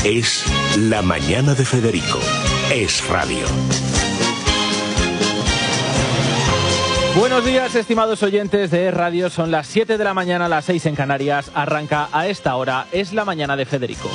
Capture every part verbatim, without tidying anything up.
Es La Mañana de Federico. Es radio. Buenos días, estimados oyentes de Es Radio. Son las siete de la mañana, las seis en Canarias. Arranca a esta hora Es La Mañana de Federico.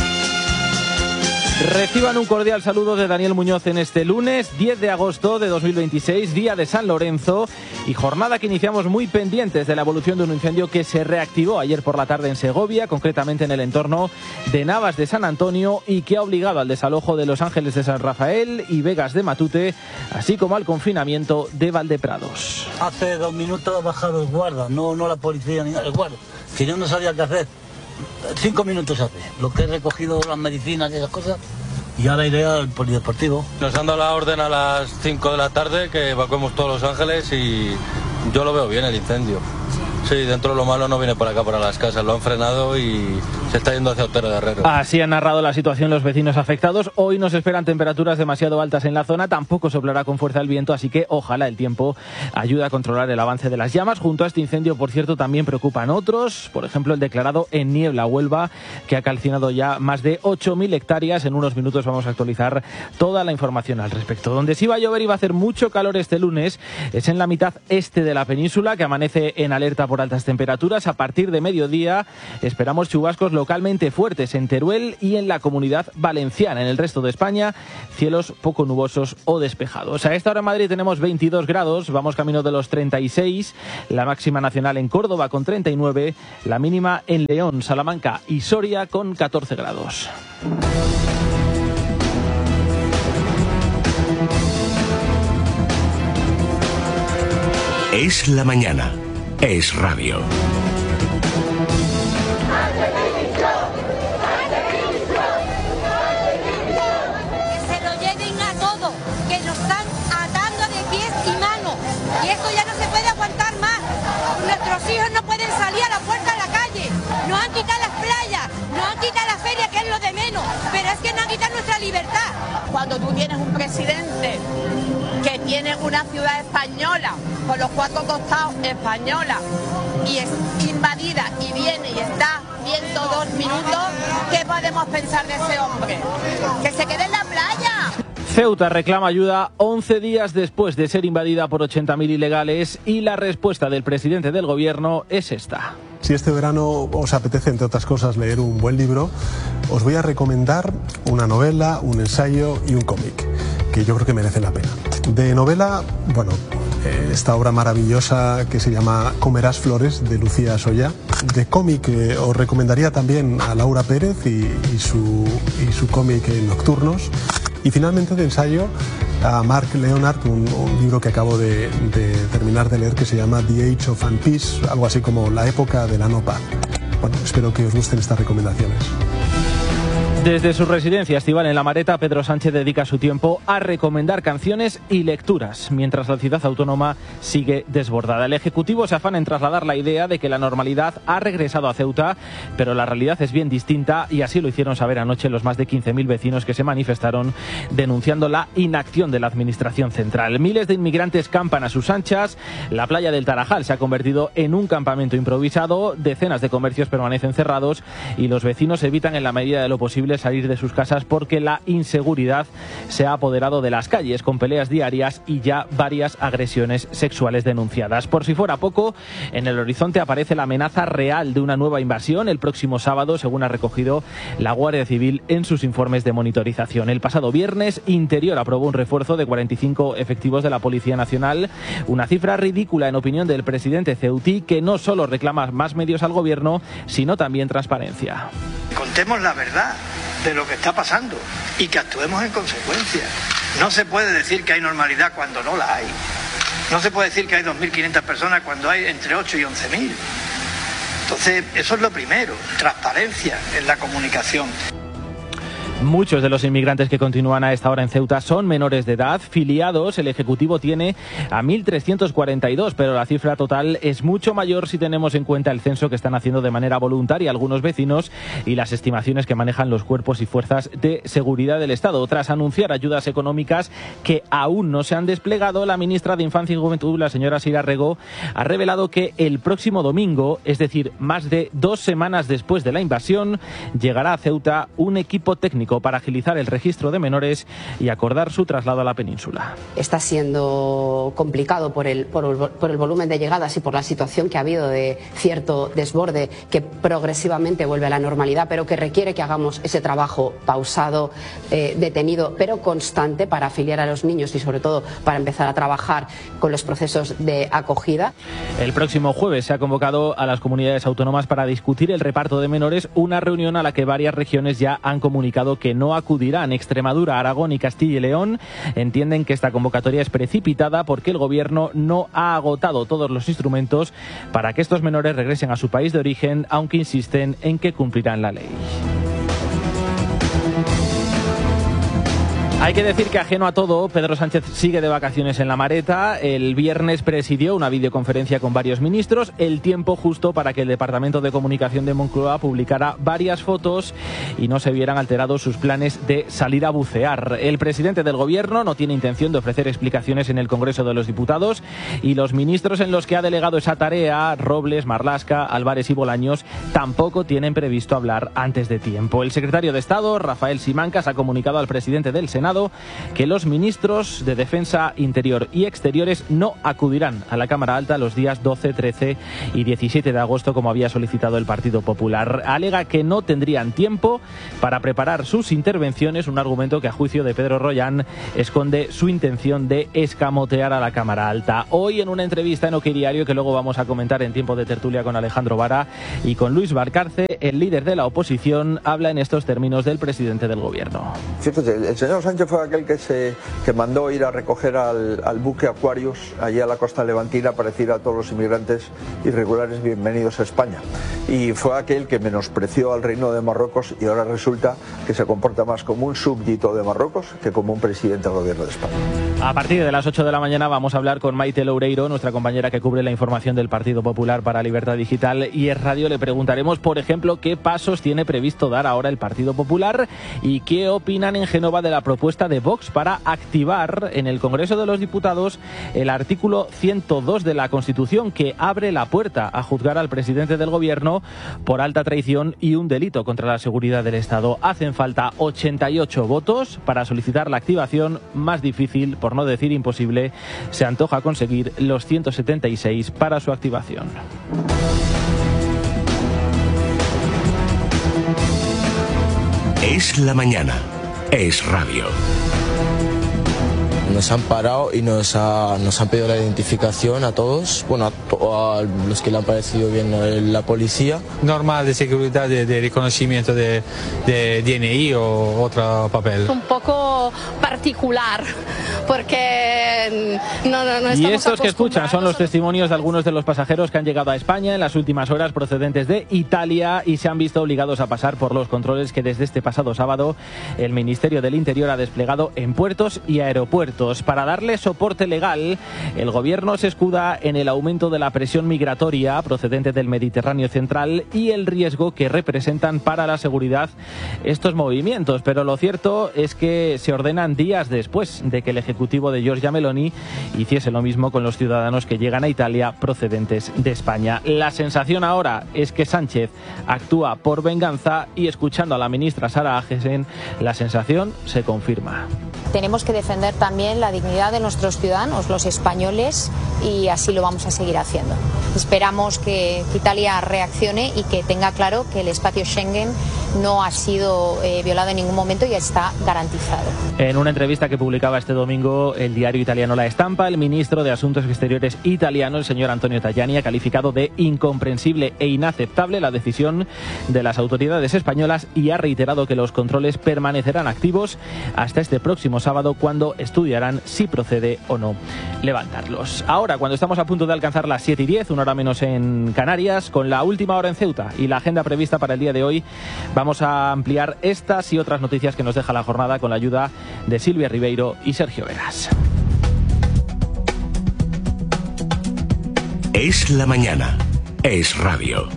Reciban un cordial saludo de Daniel Muñoz en este lunes diez de agosto de dos mil veintiséis, día de San Lorenzo, y jornada que iniciamos muy pendientes de la evolución de un incendio que se reactivó ayer por la tarde en Segovia, concretamente en el entorno de Navas de San Antonio, y que ha obligado al desalojo de Los Ángeles de San Rafael y Vegas de Matute, así como al confinamiento de Valdeprados. Hace dos minutos ha bajado el guarda, no, no la policía ni el guarda, que yo no sabía qué hacer. Cinco minutos hace, lo que he recogido las medicinas y esas cosas, y ahora iré al polideportivo. Nos han dado la orden a las cinco de la tarde que evacuemos todos Los Ángeles y yo lo veo bien el incendio. Sí, dentro de lo malo no viene por acá, para las casas, lo han frenado y se está yendo hacia Otero de Herrero. Así han narrado la situación los vecinos afectados. Hoy nos esperan temperaturas demasiado altas en la zona, tampoco soplará con fuerza el viento, así que ojalá el tiempo ayude a controlar el avance de las llamas. Junto a este incendio, por cierto, también preocupan otros, por ejemplo el declarado en Niebla, Huelva, que ha calcinado ya más de ocho mil hectáreas. En unos minutos vamos a actualizar toda la información al respecto. Donde sí va a llover y va a hacer mucho calor este lunes es en la mitad este de la península, que amanece en alerta por altas temperaturas. A partir de mediodía esperamos chubascos localmente fuertes en Teruel y en la Comunidad Valenciana. En el resto de España, cielos poco nubosos o despejados. A esta hora en Madrid tenemos veintidós grados, vamos camino de los treinta y seis, la máxima nacional en Córdoba con treinta y nueve, la mínima en León, Salamanca y Soria con catorce grados. Es la mañana. Es radio. Que se lo lleven a todo, que nos están atando de pies y manos. Y esto ya no se puede aguantar más. Nuestros hijos no pueden salir a la puerta de la calle. Nos han quitado las playas, nos han quitado la feria, que es lo de menos. Pero es que nos han quitado nuestra libertad. Cuando tú tienes un presidente que tiene una ciudad española, con los cuatro costados española, y es invadida y viene y está viendo dos minutos, ¿qué podemos pensar de ese hombre? ¡Que se quede en la playa! Ceuta reclama ayuda once días después de ser invadida por ochenta mil ilegales, y la respuesta del presidente del gobierno es esta. Si este verano os apetece, entre otras cosas, leer un buen libro, os voy a recomendar una novela, un ensayo y un cómic, que yo creo que merecen la pena. De novela, bueno, eh, esta obra maravillosa que se llama Comerás flores, de Lucía Soya. De cómic, eh, os recomendaría también a Laura Pérez y, y su, y su cómic Nocturnos. Y finalmente, de ensayo, a Mark Leonard, un, un libro que acabo de, de terminar de leer, que se llama The Age of Unpeace, algo así como La época de la no paz. Bueno, espero que os gusten estas recomendaciones. Desde su residencia estival en La Mareta, Pedro Sánchez dedica su tiempo a recomendar canciones y lecturas, mientras la ciudad autónoma sigue desbordada. El Ejecutivo se afana en trasladar la idea de que la normalidad ha regresado a Ceuta, pero la realidad es bien distinta, y así lo hicieron saber anoche los más de quince mil vecinos que se manifestaron denunciando la inacción de la Administración central. Miles de inmigrantes campan a sus anchas, la playa del Tarajal se ha convertido en un campamento improvisado, decenas de comercios permanecen cerrados y los vecinos evitan en la medida de lo posible salir de sus casas porque la inseguridad se ha apoderado de las calles, con peleas diarias y ya varias agresiones sexuales denunciadas. Por si fuera poco, en el horizonte aparece la amenaza real de una nueva invasión el próximo sábado, según ha recogido la Guardia Civil en sus informes de monitorización. El pasado viernes, Interior aprobó un refuerzo de cuarenta y cinco efectivos de la Policía Nacional, una cifra ridícula en opinión del presidente ceutí, que no solo reclama más medios al gobierno, sino también transparencia. Contemos la verdad de lo que está pasando y que actuemos en consecuencia. No se puede decir que hay normalidad cuando no la hay. No se puede decir que hay dos mil quinientas personas cuando hay entre ocho y once mil. Entonces, eso es lo primero, transparencia en la comunicación. Muchos de los inmigrantes que continúan a esta hora en Ceuta son menores de edad. Filiados, el Ejecutivo tiene a mil trescientos cuarenta y dos, pero la cifra total es mucho mayor si tenemos en cuenta el censo que están haciendo de manera voluntaria algunos vecinos y las estimaciones que manejan los cuerpos y fuerzas de seguridad del Estado. Tras anunciar ayudas económicas que aún no se han desplegado, la ministra de Infancia y Juventud, la señora Sira Rego, ha revelado que el próximo domingo, es decir, más de dos semanas después de la invasión, llegará a Ceuta un equipo técnico para agilizar el registro de menores y acordar su traslado a la península. Está siendo complicado por el, por, el, por el volumen de llegadas y por la situación que ha habido de cierto desborde que progresivamente vuelve a la normalidad, pero que requiere que hagamos ese trabajo pausado, eh, detenido, pero constante para afiliar a los niños y sobre todo para empezar a trabajar con los procesos de acogida. El próximo jueves se ha convocado a las comunidades autónomas para discutir el reparto de menores, una reunión a la que varias regiones ya han comunicado que no acudirán. Extremadura, Aragón y Castilla y León entienden que esta convocatoria es precipitada porque el gobierno no ha agotado todos los instrumentos para que estos menores regresen a su país de origen, aunque insisten en que cumplirán la ley. Hay que decir que, ajeno a todo, Pedro Sánchez sigue de vacaciones en La Mareta. El viernes presidió una videoconferencia con varios ministros, el tiempo justo para que el Departamento de Comunicación de Moncloa publicara varias fotos y no se vieran alterados sus planes de salir a bucear. El presidente del Gobierno no tiene intención de ofrecer explicaciones en el Congreso de los Diputados y los ministros en los que ha delegado esa tarea, Robles, Marlaska, Álvarez y Bolaños, tampoco tienen previsto hablar antes de tiempo. El secretario de Estado, Rafael Simancas, ha comunicado al presidente del Senado que los ministros de Defensa, Interior y Exteriores no acudirán a la Cámara Alta los días doce, trece y diecisiete de agosto, como había solicitado el Partido Popular. Alega que no tendrían tiempo para preparar sus intervenciones, un argumento que a juicio de Pedro Rollán esconde su intención de escamotear a la Cámara Alta. Hoy, en una entrevista en OK Diario, que luego vamos a comentar en tiempo de tertulia con Alejandro Vara y con Luis Valcarce, el líder de la oposición habla en estos términos del presidente del Gobierno. Fíjate, el señor Sánchez fue aquel que se que mandó ir a recoger al, al buque Aquarius allí a la costa levantina para decir a todos los inmigrantes irregulares bienvenidos a España, y fue aquel que menospreció al Reino de Marruecos y ahora resulta que se comporta más como un súbdito de Marruecos que como un presidente del Gobierno de España. A partir de las ocho de la mañana vamos a hablar con Maite Loureiro, nuestra compañera que cubre la información del Partido Popular para Libertad Digital y Es Radio. Le preguntaremos, por ejemplo, qué pasos tiene previsto dar ahora el Partido Popular y qué opinan en Génova de la propuesta de Vox para activar en el Congreso de los Diputados el artículo ciento dos de la Constitución, que abre la puerta a juzgar al presidente del Gobierno por alta traición y un delito contra la seguridad del Estado. Hacen falta ochenta y ocho votos para solicitar la activación. Más difícil, por no decir imposible, se antoja conseguir los ciento setenta y seis para su activación. Es la mañana. Es Radio. Nos han parado y nos, ha, nos han pedido la identificación a todos, bueno, a, to, a los que le han parecido bien la policía. Normal de seguridad, de, de reconocimiento de, de D N I o otro papel. Un poco particular, porque no, no, no estamos Y estos que escuchan son los testimonios de algunos de los pasajeros que han llegado a España en las últimas horas procedentes de Italia y se han visto obligados a pasar por los controles que desde este pasado sábado el Ministerio del Interior ha desplegado en puertos y aeropuertos. Para darle soporte legal, el Gobierno se escuda en el aumento de la presión migratoria procedente del Mediterráneo central y el riesgo que representan para la seguridad estos movimientos. Pero lo cierto es que se ordenan días después de que el Ejecutivo de Giorgia Meloni hiciese lo mismo con los ciudadanos que llegan a Italia procedentes de España. La sensación ahora es que Sánchez actúa por venganza y, escuchando a la ministra Sara Agesen, la sensación se confirma. Tenemos que defender también la dignidad de nuestros ciudadanos, los españoles, y así lo vamos a seguir haciendo. Esperamos que Italia reaccione y que tenga claro que el espacio Schengen no ha sido eh, violado en ningún momento y está garantizado. En una entrevista que publicaba este domingo el diario italiano La Estampa, el ministro de Asuntos Exteriores italiano, el señor Antonio Tajani, ha calificado de incomprensible e inaceptable la decisión de las autoridades españolas y ha reiterado que los controles permanecerán activos hasta este próximo sábado, cuando estudiarán si procede o no levantarlos. Ahora, cuando estamos a punto de alcanzar las siete y diez, una hora menos en Canarias, con la última hora en Ceuta y la agenda prevista para el día de hoy, vamos Vamos a ampliar estas y otras noticias que nos deja la jornada con la ayuda de Silvia Ribeiro y Sergio Veras. Es la mañana. Es radio.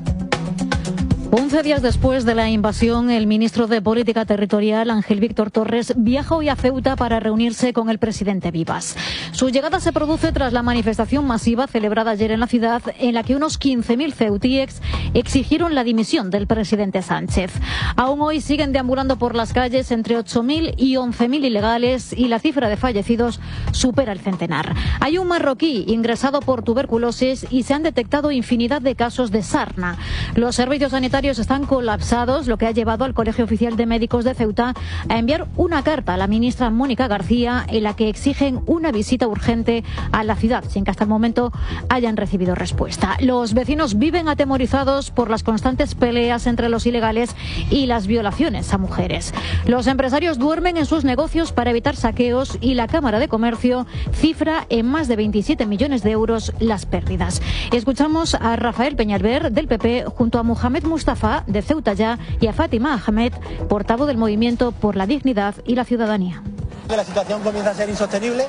once días después de la invasión, el ministro de Política Territorial, Ángel Víctor Torres, viaja hoy a Ceuta para reunirse con el presidente Vivas. Su llegada se produce tras la manifestación masiva celebrada ayer en la ciudad, en la que unos quince mil ceutíes exigieron la dimisión del presidente Sánchez. Aún hoy siguen deambulando por las calles entre ocho mil y once mil ilegales y la cifra de fallecidos supera el centenar. Hay un marroquí ingresado por tuberculosis y se han detectado infinidad de casos de sarna. Los servicios sanitarios están colapsados, lo que ha llevado al Colegio Oficial de Médicos de Ceuta a enviar una carta a la ministra Mónica García en la que exigen una visita urgente a la ciudad, sin que hasta el momento hayan recibido respuesta. Los vecinos viven atemorizados por las constantes peleas entre los ilegales y las violaciones a mujeres. Los empresarios duermen en sus negocios para evitar saqueos y la Cámara de Comercio cifra en más de veintisiete millones de euros las pérdidas. Escuchamos a Rafael Peñalver del P P junto a Mohamed Mustafa de Ceuta Ya y a Fátima Ahmed, portavoz del Movimiento por la Dignidad y la Ciudadanía. La situación comienza a ser insostenible,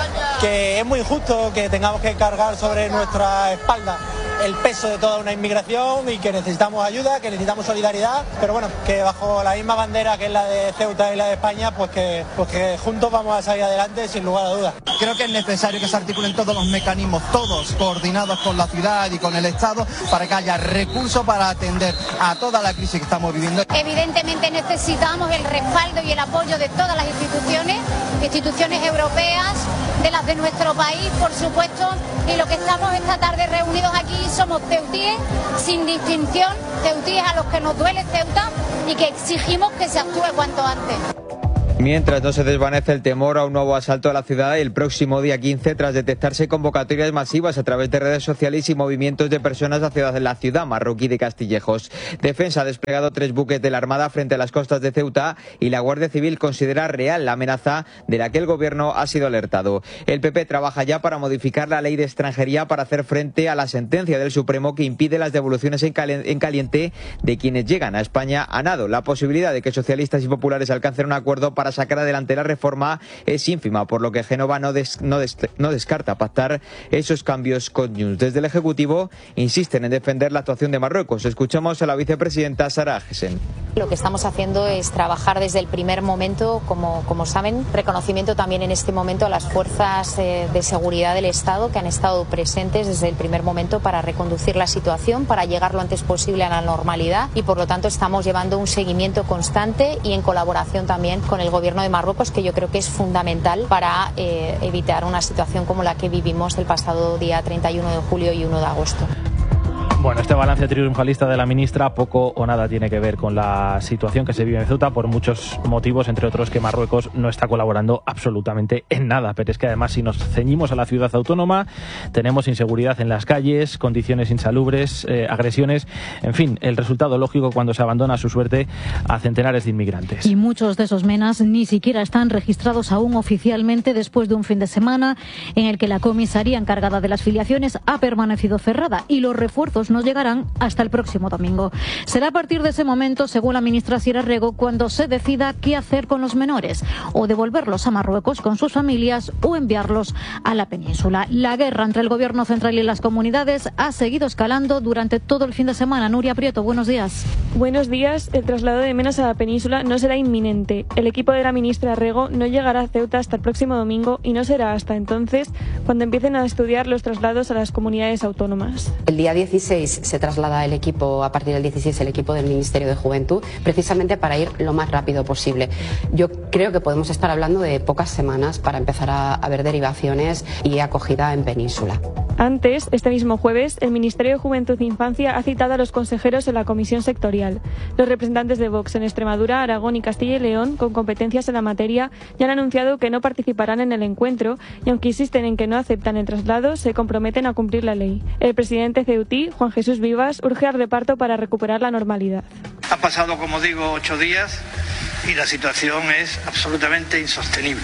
que es muy injusto que tengamos que cargar sobre nuestra espalda el peso de toda una inmigración y que necesitamos ayuda, que necesitamos solidaridad, pero bueno, que bajo la misma bandera que es la de Ceuta y la de España, pues que, pues que juntos vamos a salir adelante sin lugar a dudas. Creo que es necesario que se articulen todos los mecanismos, todos coordinados con la ciudad y con el Estado, para que haya recursos para atender a toda la crisis que estamos viviendo. Evidentemente necesitamos el respaldo y el apoyo de todas las instituciones, instituciones europeas, de las de nuestro país, por supuesto, y lo que estamos esta tarde reunidos aquí somos ceutíes sin distinción, ceutíes a los que nos duele Ceuta y que exigimos que se actúe cuanto antes. Mientras no se desvanece el temor a un nuevo asalto a la ciudad el próximo día quince, tras detectarse convocatorias masivas a través de redes sociales y movimientos de personas hacia la ciudad marroquí de Castillejos. Defensa ha desplegado tres buques de la Armada frente a las costas de Ceuta y la Guardia Civil considera real la amenaza de la que el gobierno ha sido alertado. El P P trabaja ya para modificar la ley de extranjería para hacer frente a la sentencia del Supremo que impide las devoluciones en caliente de quienes llegan a España a nado. La posibilidad de que socialistas y populares alcancen un acuerdo para Para sacar adelante la reforma es ínfima, por lo que Génova no, des, no, des, no descarta pactar esos cambios con Junts. Desde el Ejecutivo insisten en defender la actuación de Marruecos. Escuchamos a la vicepresidenta Sara Agesen. Lo que estamos haciendo es trabajar desde el primer momento, como, como saben, reconocimiento también en este momento a las fuerzas eh, de seguridad del Estado que han estado presentes desde el primer momento para reconducir la situación, para llegar lo antes posible a la normalidad y por lo tanto estamos llevando un seguimiento constante y en colaboración también con el Gobierno de Marruecos, que yo creo que es fundamental para eh, evitar una situación como la que vivimos el pasado día treinta y uno de julio y uno de agosto. Bueno, este balance triunfalista de la ministra poco o nada tiene que ver con la situación que se vive en Ceuta por muchos motivos, entre otros que Marruecos no está colaborando absolutamente en nada. Pero es que además, si nos ceñimos a la ciudad autónoma, tenemos inseguridad en las calles, condiciones insalubres, eh, agresiones, en fin, el resultado lógico cuando se abandona a su suerte a centenares de inmigrantes. Y muchos de esos menas ni siquiera están registrados aún oficialmente después de un fin de semana en el que la comisaría encargada de las filiaciones ha permanecido cerrada y los refuerzos no llegarán hasta el próximo domingo. Será a partir de ese momento, según la ministra Sierra Rego, cuando se decida qué hacer con los menores, o devolverlos a Marruecos con sus familias o enviarlos a la península. La guerra entre el gobierno central y las comunidades ha seguido escalando durante todo el fin de semana. Nuria Prieto, buenos días. Buenos días. El traslado de menas a la península no será inminente. El equipo de la ministra Rego no llegará a Ceuta hasta el próximo domingo y no será hasta entonces cuando empiecen a estudiar los traslados a las comunidades autónomas. El día dieciséis se traslada el equipo, a partir del dieciséis, el equipo del Ministerio de Juventud, precisamente para ir lo más rápido posible. Yo creo que podemos estar hablando de pocas semanas para empezar a, a ver derivaciones y acogida en península. Antes, este mismo jueves, el Ministerio de Juventud e Infancia ha citado a los consejeros en la comisión sectorial. Los representantes de Vox en Extremadura, Aragón y Castilla y León, con competencias en la materia, ya han anunciado que no participarán en el encuentro y, aunque insisten en que no aceptan el traslado, se comprometen a cumplir la ley. El presidente ceutí, Juan Jesús Vivas, urge al reparto para recuperar la normalidad. Han pasado, como digo, ocho días y la situación es absolutamente insostenible.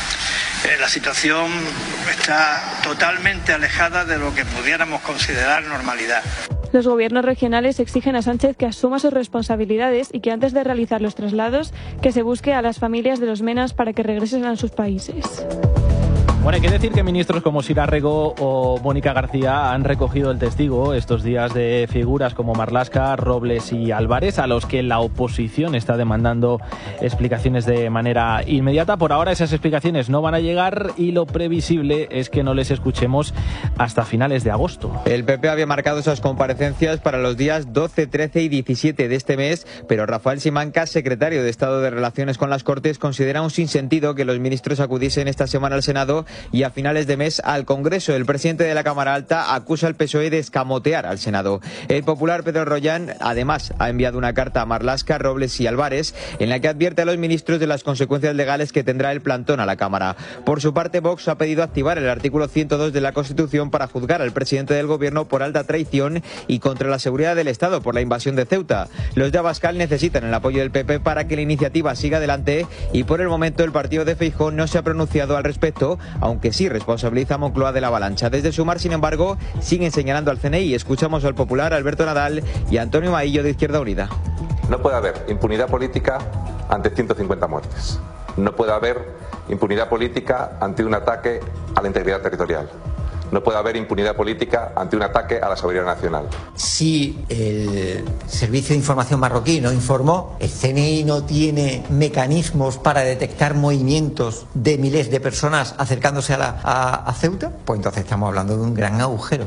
La situación está totalmente alejada de lo que pudiéramos considerar normalidad. Los gobiernos regionales exigen a Sánchez que asuma sus responsabilidades y que antes de realizar los traslados, que se busque a las familias de los menas para que regresen a sus países. Bueno, hay que decir que ministros como Sira Rego o Mónica García han recogido el testigo estos días de figuras como Marlaska, Robles y Álvarez, a los que la oposición está demandando explicaciones de manera inmediata. Por ahora esas explicaciones no van a llegar y lo previsible es que no les escuchemos hasta finales de agosto. El P P había marcado esas comparecencias para los días doce, trece y diecisiete de este mes, pero Rafael Simancas, secretario de Estado de Relaciones con las Cortes, considera un sinsentido que los ministros acudiesen esta semana al Senado y a finales de mes al Congreso. El presidente de la Cámara Alta acusa al P S O E de escamotear al Senado. El popular Pedro Rollán, además, ha enviado una carta a Marlaska, Robles y Álvarez en la que advierte a los ministros de las consecuencias legales que tendrá el plantón a la Cámara. Por su parte, Vox ha pedido activar el artículo ciento dos de la Constitución para juzgar al presidente del Gobierno por alta traición y contra la seguridad del Estado por la invasión de Ceuta. Los de Abascal necesitan el apoyo del P P para que la iniciativa siga adelante y por el momento el partido de Feijóo no se ha pronunciado al respecto, aunque sí responsabiliza a Moncloa de la avalancha. Desde Sumar, sin embargo, siguen señalando al C N I. Escuchamos al popular Alberto Nadal y a Antonio Maillo de Izquierda Unida. No puede haber impunidad política ante ciento cincuenta muertes. No puede haber impunidad política ante un ataque a la integridad territorial. No puede haber impunidad política ante un ataque a la soberanía nacional. Si el Servicio de Información marroquí no informó, el C N I no tiene mecanismos para detectar movimientos de miles de personas acercándose a, la, a, a Ceuta, pues entonces estamos hablando de un gran agujero.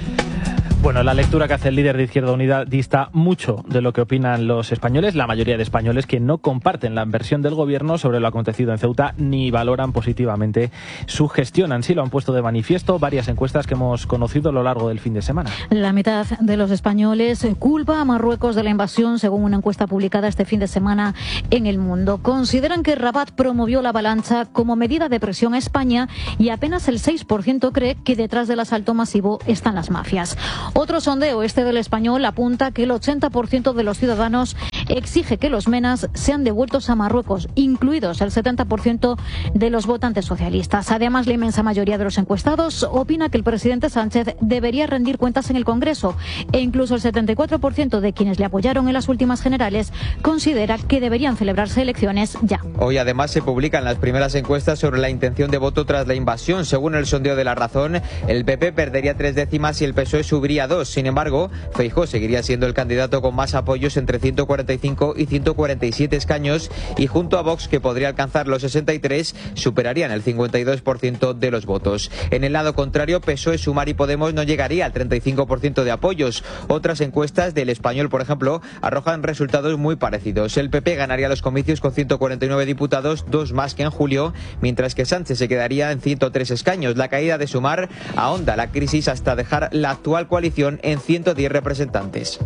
Bueno, la lectura que hace el líder de Izquierda Unida dista mucho de lo que opinan los españoles, la mayoría de españoles que no comparten la versión del gobierno sobre lo acontecido en Ceuta ni valoran positivamente su gestión. Así lo han puesto de manifiesto varias encuestas que hemos conocido a lo largo del fin de semana. La mitad de los españoles culpa a Marruecos de la invasión, según una encuesta publicada este fin de semana en El Mundo. Consideran que Rabat promovió la avalancha como medida de presión a España y apenas el seis por ciento cree que detrás del asalto masivo están las mafias. Otro sondeo, este del Español, apunta que el ochenta por ciento de los ciudadanos exige que los menas sean devueltos a Marruecos, incluidos el setenta por ciento de los votantes socialistas. Además, la inmensa mayoría de los encuestados opina que el presidente Sánchez debería rendir cuentas en el Congreso e incluso el setenta y cuatro por ciento de quienes le apoyaron en las últimas generales considera que deberían celebrarse elecciones ya. Hoy además se publican las primeras encuestas sobre la intención de voto tras la invasión. Según el sondeo de La Razón, el P P perdería tres décimas y el P S O E subiría dos. Sin embargo, Feijóo seguiría siendo el candidato con más apoyos, entre ciento cuarenta y cinco y ciento cuarenta y siete escaños, y junto a Vox, que podría alcanzar los sesenta y tres, superarían el cincuenta y dos por ciento de los votos. En el lado contrario, P S O E, Sumar y Podemos no llegaría al treinta y cinco por ciento de apoyos. Otras encuestas del Español, por ejemplo, arrojan resultados muy parecidos. El P P ganaría los comicios con ciento cuarenta y nueve diputados, dos más que en julio, mientras que Sánchez se quedaría en ciento tres escaños. La caída de Sumar ahonda la crisis hasta dejar la actual coalición en ciento diez representantes.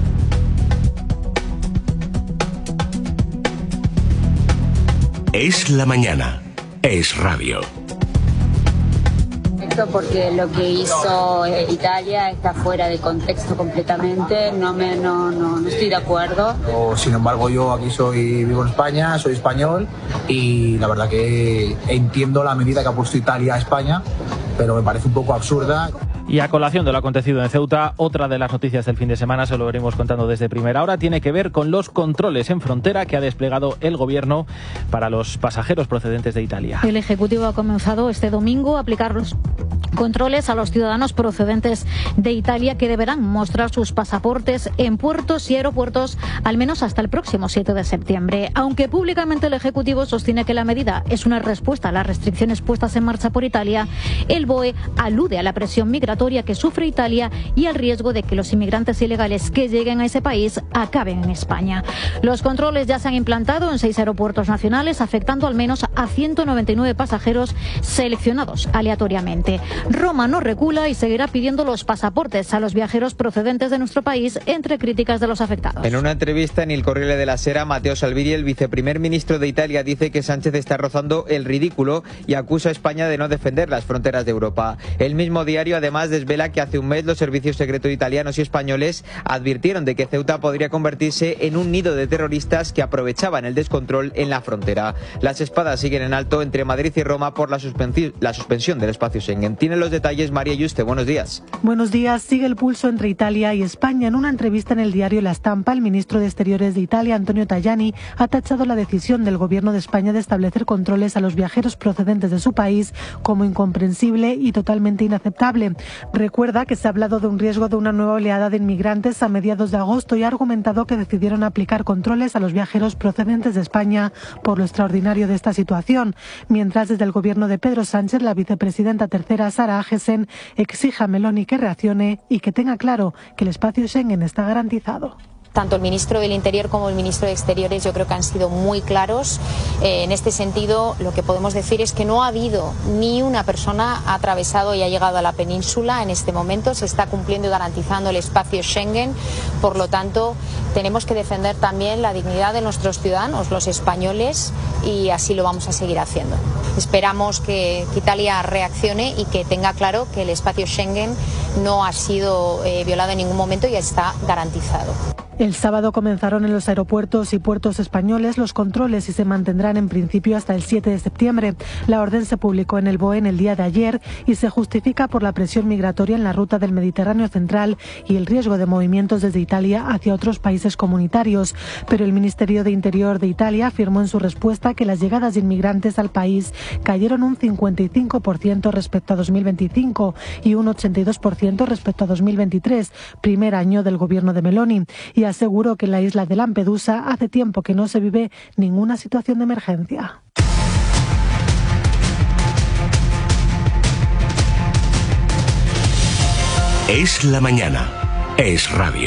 Es la mañana. Es radio. Porque lo que hizo Italia está fuera de contexto completamente, no me no, no, no estoy de acuerdo. O, sin embargo, yo aquí soy vivo en España, soy español y la verdad que entiendo la medida que ha puesto Italia a España, pero me parece un poco absurda. Y a colación de lo acontecido en Ceuta, otra de las noticias del fin de semana, se lo veremos contando desde primera hora, tiene que ver con los controles en frontera que ha desplegado el gobierno para los pasajeros procedentes de Italia. El Ejecutivo ha comenzado este domingo a aplicar los controles a los ciudadanos procedentes de Italia, que deberán mostrar sus pasaportes en puertos y aeropuertos al menos hasta el próximo siete de septiembre. Aunque públicamente el Ejecutivo sostiene que la medida es una respuesta a las restricciones puestas en marcha por Italia, el B O E alude a la presión migratoria que sufre Italia y al riesgo de que los inmigrantes ilegales que lleguen a ese país acaben en España. Los controles ya se han implantado en seis aeropuertos nacionales, afectando al menos a ciento noventa y nueve pasajeros seleccionados aleatoriamente. Roma no recula y seguirá pidiendo los pasaportes a los viajeros procedentes de nuestro país, entre críticas de los afectados. En una entrevista en Il Corriere della Sera, Matteo Salvini, el viceprimer ministro de Italia, dice que Sánchez está rozando el ridículo y acusa a España de no defender las fronteras de Europa. El mismo diario, además, además desvela que hace un mes los servicios secretos italianos y españoles advirtieron de que Ceuta podría convertirse en un nido de terroristas que aprovechaban el descontrol en la frontera. Las espadas siguen en alto entre Madrid y Roma por la, suspensi- la suspensión del espacio Schengen. Tiene los detalles María Yuste. Buenos días. Buenos días. Sigue el pulso entre Italia y España. En una entrevista en el diario La Stampa, el ministro de Exteriores de Italia, Antonio Tajani, ha tachado la decisión del gobierno de España de establecer controles a los viajeros procedentes de su país como incomprensible y totalmente inaceptable. Recuerda que se ha hablado de un riesgo de una nueva oleada de inmigrantes a mediados de agosto y ha argumentado que decidieron aplicar controles a los viajeros procedentes de España por lo extraordinario de esta situación. Mientras, desde el gobierno de Pedro Sánchez, la vicepresidenta tercera, Sara Agesen, exige a Meloni que reaccione y que tenga claro que el espacio Schengen está garantizado. Tanto el ministro del Interior como el ministro de Exteriores yo creo que han sido muy claros. Eh, en este sentido, lo que podemos decir es que no ha habido ni una persona ha atravesado y ha llegado a la península en este momento. Se está cumpliendo y garantizando el espacio Schengen. Por lo tanto, tenemos que defender también la dignidad de nuestros ciudadanos, los españoles, y así lo vamos a seguir haciendo. Esperamos que, que Italia reaccione y que tenga claro que el espacio Schengen no ha sido eh, violado en ningún momento y está garantizado. El sábado comenzaron en los aeropuertos y puertos españoles los controles y se mantendrán en principio hasta el siete de septiembre. La orden se publicó en el B O E en el día de ayer y se justifica por la presión migratoria en la ruta del Mediterráneo central y el riesgo de movimientos desde Italia hacia otros países comunitarios. Pero el Ministerio de Interior de Italia afirmó en su respuesta que las llegadas de inmigrantes al país cayeron un cincuenta y cinco por ciento respecto a dos mil veinticinco y un ochenta y dos por ciento respecto a dos mil veintitrés, primer año del gobierno de Meloni. Y aseguró que en la isla de Lampedusa hace tiempo que no se vive ninguna situación de emergencia. Es la mañana. Es radio.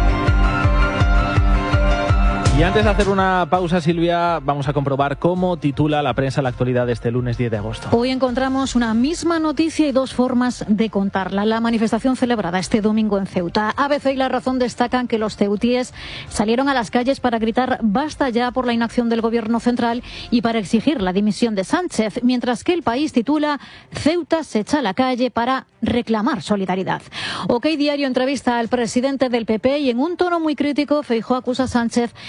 Y antes de hacer una pausa, Silvia, vamos a comprobar cómo titula la prensa la actualidad de este lunes diez de agosto. Hoy encontramos una misma noticia y dos formas de contarla. La manifestación celebrada este domingo en Ceuta. A B C y La Razón destacan que los ceutíes salieron a las calles para gritar basta ya por la inacción del gobierno central y para exigir la dimisión de Sánchez, mientras que El País titula Ceuta se echa a la calle para reclamar solidaridad. OK Diario entrevista al presidente del P P y en un tono muy crítico Feijóo acusa a Sánchez